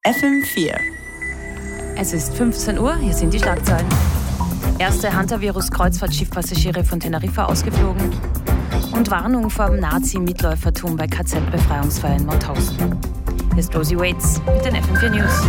FM4. Es ist 15 Uhr, hier sind die Schlagzeilen. Erste Hantavirus-Kreuzfahrtschiffpassagiere von Teneriffa ausgeflogen und Warnung vor Nazi-Mitläufertum bei KZ-Befreiungsfeier in Mauthausen. Hier ist Rosie Waits mit den FM4 News.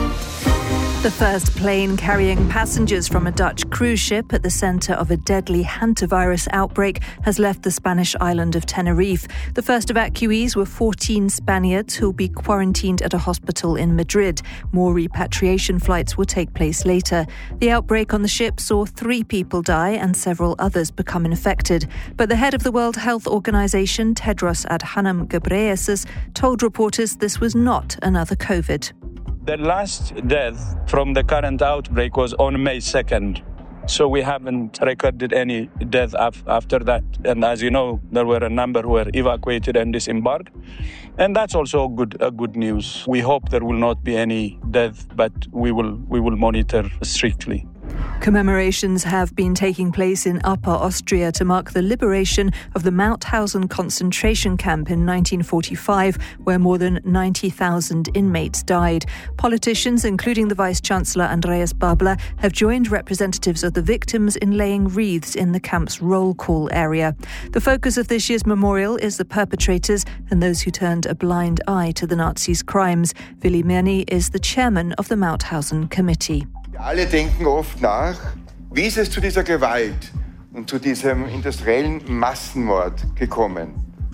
The first plane carrying passengers from a Dutch cruise ship at the centre of a deadly hantavirus outbreak has left the Spanish island of Tenerife. The first evacuees were 14 Spaniards who will be quarantined at a hospital in Madrid. More repatriation flights will take place later. The outbreak on the ship saw 3 people die and several others become infected. But the head of the World Health Organization, Tedros Adhanom Ghebreyesus, told reporters this was not another COVID. The last death from the current outbreak was on May 2nd. So we haven't recorded any death after that. And as you know, there were a number who were evacuated and disembarked. And that's also good news. We hope there will not be any death, but we will monitor strictly. Commemorations have been taking place in Upper Austria to mark the liberation of the Mauthausen concentration camp in 1945, where more than 90,000 inmates died. Politicians, including the Vice-Chancellor Andreas Babler, have joined representatives of the victims in laying wreaths in the camp's roll call area. The focus of this year's memorial is the perpetrators and those who turned a blind eye to the Nazis' crimes. Willy Merni is the chairman of the Mauthausen Committee. Alle denken oft nach, wie ist es zu dieser Gewalt und zu diesem industriellen Massenmord gekommen?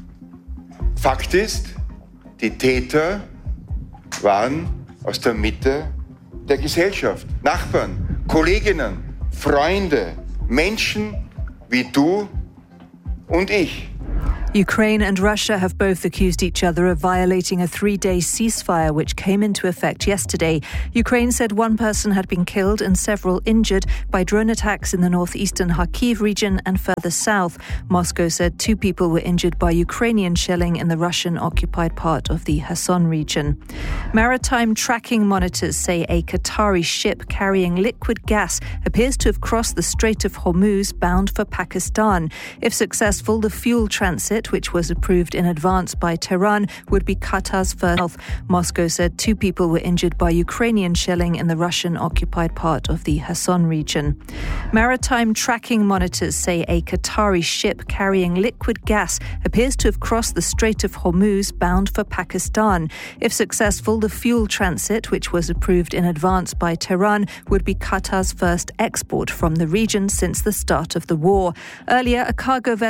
Fakt ist, die Täter waren aus der Mitte der Gesellschaft. Nachbarn, Kolleginnen, Freunde, Menschen wie du und ich. Ukraine and Russia have both accused each other of violating a 3-day ceasefire which came into effect yesterday. Ukraine said one person had been killed and several injured by drone attacks in the northeastern Kharkiv region and further south. Moscow said 2 people were injured by Ukrainian shelling in the Russian-occupied part of the Kherson region. Maritime tracking monitors say a Qatari ship carrying liquid gas appears to have crossed the Strait of Hormuz bound for Pakistan. If successful, the fuel transit, which was approved in advance by Tehran, would be Qatar's first. Moscow said 2 people were injured by Ukrainian shelling in the Russian-occupied part of the Kherson region. Maritime tracking monitors say a Qatari ship carrying liquid gas appears to have crossed the Strait of Hormuz bound for Pakistan. If successful, the fuel transit, which was approved in advance by Tehran, would be Qatar's first export from the region since the start of the war. Earlier, a cargo vessel